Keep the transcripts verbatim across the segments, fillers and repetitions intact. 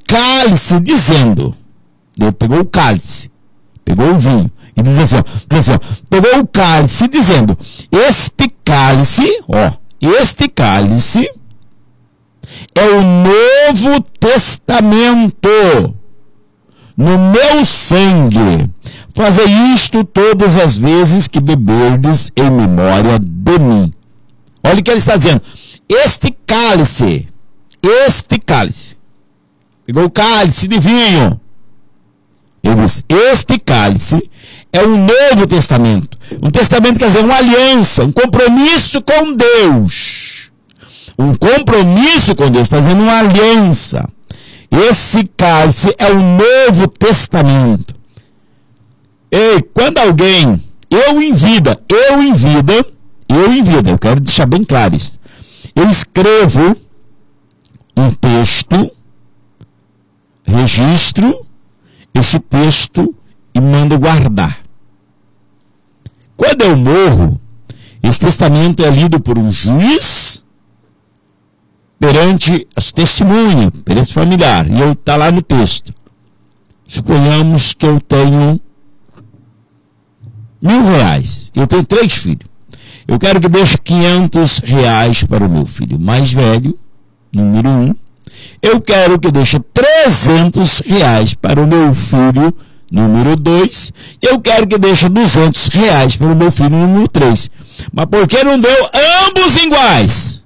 cálice, dizendo, ele pegou o cálice, pegou o vinho, e diz assim, ó, diz assim, ó, pegou o cálice, dizendo, este cálice, ó, este cálice é o Novo Testamento no meu sangue. Fazei isto todas as vezes que beberdes em memória de mim. Olha o que ele está dizendo. Este cálice, este cálice, pegou o cálice de vinho. Ele diz, este cálice é um Novo Testamento. Um testamento quer dizer uma aliança, um compromisso com Deus. Um compromisso com Deus, está dizendo uma aliança. Esse cálice é o Novo Testamento. Ei, quando alguém, eu em vida, eu em vida, eu em vida, eu quero deixar bem claro isso. Eu escrevo um texto, registro esse texto e mando guardar. Quando eu morro, esse testamento é lido por um juiz perante as testemunhas, perante familiar, e eu está lá no texto. Suponhamos que eu tenho mil reais, eu tenho três filhos. Eu quero que deixe quinhentos reais para o meu filho mais velho, número um. Eu quero que deixe trezentos reais para o meu filho, número dois. Eu quero que deixe duzentos reais para o meu filho, número três. Mas por que não deu ambos iguais?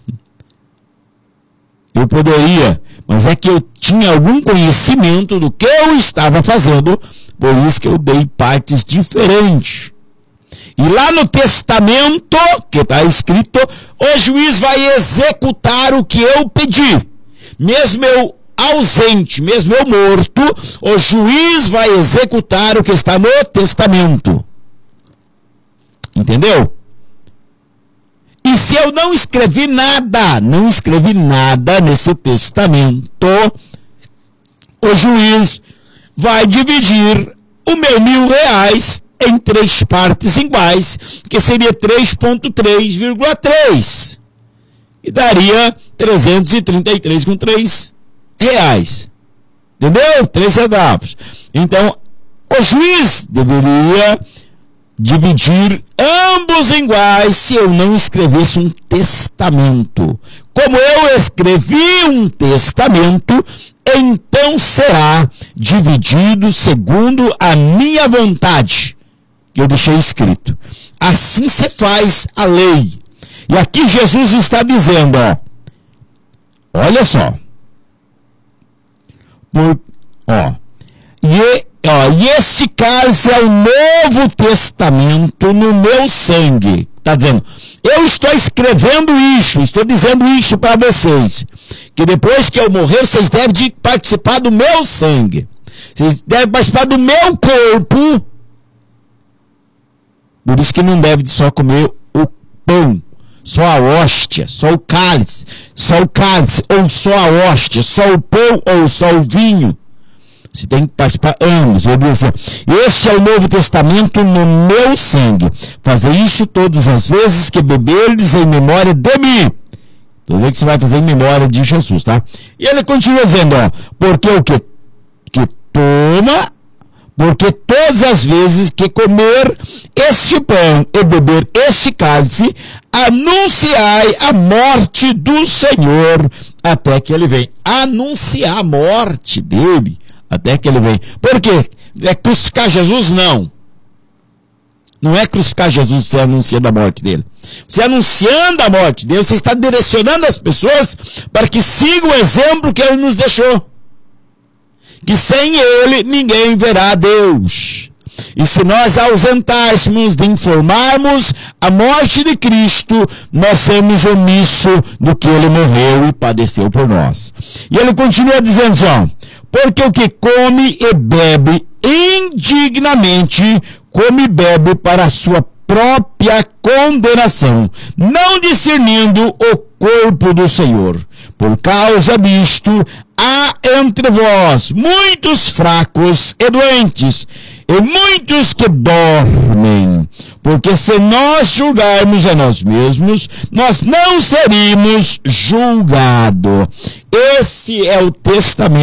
Eu poderia, mas é que eu tinha algum conhecimento do que eu estava fazendo, por isso que eu dei partes diferentes. E lá no testamento, que está escrito, o juiz vai executar o que eu pedi. Mesmo eu ausente, mesmo eu morto, o juiz vai executar o que está no testamento. Entendeu? E se eu não escrevi nada, não escrevi nada nesse testamento, o juiz vai dividir o meu mil reais em três partes iguais, que seria três vírgula três vírgula três. E daria trezentos e trinta e três vírgula três reais. Entendeu? três centavos. Então, o juiz deveria dividir ambos iguais se eu não escrevesse um testamento. Como eu escrevi um testamento, então será dividido segundo a minha vontade, que eu deixei escrito. Assim se faz a lei. E aqui Jesus está dizendo, ó, olha só, por, ó, e, ó, e este cálice é o Novo Testamento no meu sangue. Está dizendo, eu estou escrevendo isso, estou dizendo isso para vocês, que depois que eu morrer, vocês devem de participar do meu sangue, vocês devem participar do meu corpo. Por isso que não deve só comer o pão, só a hóstia, só o cálice, só o cálice, ou só a hóstia, só o pão, ou só o vinho. Você tem que participar ambos. Ele diz assim, este é o Novo Testamento no meu sangue. Fazer isso todas as vezes que beberdes em memória de mim. Toda vez que você vai fazer em memória de Jesus, tá? E ele continua dizendo, ó, porque o que, que toma... Porque todas as vezes que comer este pão e beber este cálice, anunciai a morte do Senhor até que ele venha. Anunciar a morte dele até que ele venha. Por quê? É crucificar Jesus? Não. Não é crucificar Jesus você anunciando a morte dele. Você anunciando a morte dele, você está direcionando as pessoas para que sigam o exemplo que ele nos deixou. Que sem ele ninguém verá Deus. E se nós ausentássemos de informarmos a morte de Cristo, nós seremos omisso do que ele morreu e padeceu por nós. E ele continua dizendo assim, ó, porque o que come e bebe indignamente, come e bebe para a sua própria condenação, não discernindo o corpo do Senhor. Por causa disto, há entre vós muitos fracos e doentes, e muitos que dormem. Porque se nós julgarmos a nós mesmos, nós não seríamos julgados. Esse é o testamento